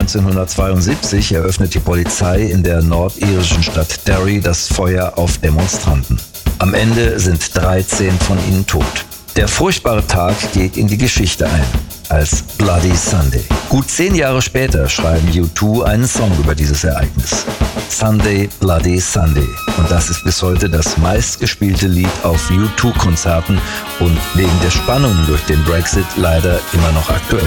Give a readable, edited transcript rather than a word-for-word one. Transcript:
1972 eröffnet die Polizei in der nordirischen Stadt Derry das Feuer auf Demonstranten. Am Ende sind 13 von ihnen tot. Der furchtbare Tag geht in die Geschichte ein als Bloody Sunday. Gut 10 Jahre später schreiben U2 einen Song über dieses Ereignis. Sunday, Bloody Sunday. Und das ist bis heute das meistgespielte Lied auf U2-Konzerten und wegen der Spannungen durch den Brexit leider immer noch aktuell.